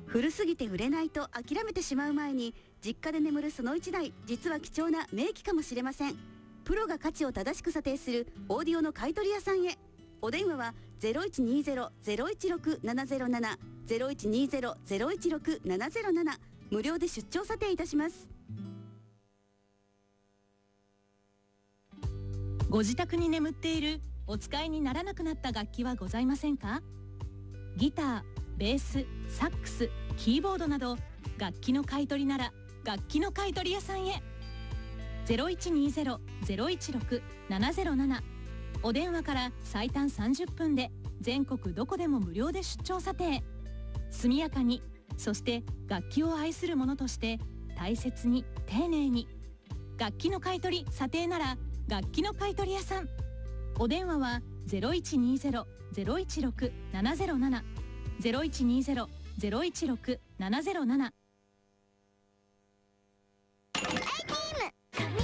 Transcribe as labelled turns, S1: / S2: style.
S1: 古すぎて売れないと諦めてしまう前に、実家で眠るその1台、実は貴重な名機かもしれません。プロが価値を正しく査定するオーディオの買取屋さんへ。お電話は 0120-016-707 0120-016-707、無料で出張査定いたします。
S2: ご自宅に眠っているお使いにならなくなった楽器はございませんか？ギター、ベース、サックス、キーボードなど楽器の買い取りなら楽器の買取屋さんへ。 0120-016-707、お電話から最短30分で全国どこでも無料で出張査定。速やかに、そして楽器を愛する者として大切に丁寧に。楽器の買い取り査定なら楽器の買取屋さん。お電話は 0120-016-707 0120-016-707